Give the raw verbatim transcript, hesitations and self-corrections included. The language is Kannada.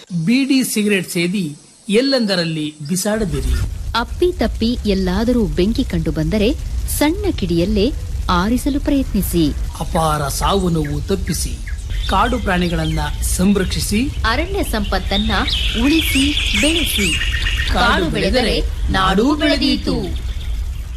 ಬೀಡಿ ಸಿಗರೆಟ್ ಸೇದಿ ಎಲ್ಲೆಂದರಲ್ಲಿ ಬಿಸಾಡದಿರಿ. ಅಪ್ಪಿ ತಪ್ಪಿ ಎಲ್ಲಾದರೂ ಬೆಂಕಿ ಕಂಡು ಬಂದರೆ ಸಣ್ಣ ಕಿಡಿಯಲ್ಲೇ ಆರಿಸಲು ಪ್ರಯತ್ನಿಸಿ. ಅಪಾರ ಸಾವು ನೋವು ತಪ್ಪಿಸಿ, ಕಾಡು ಪ್ರಾಣಿಗಳನ್ನ ಸಂರಕ್ಷಿಸಿ, ಅರಣ್ಯ ಸಂಪತ್ತನ್ನ ಉಳಿಸಿ ಬೆಳೆಸಿ. ಕಾಡು ಬೆಳೆದರೆ ನಾಡೂ ಬೆಳೆದೀತು.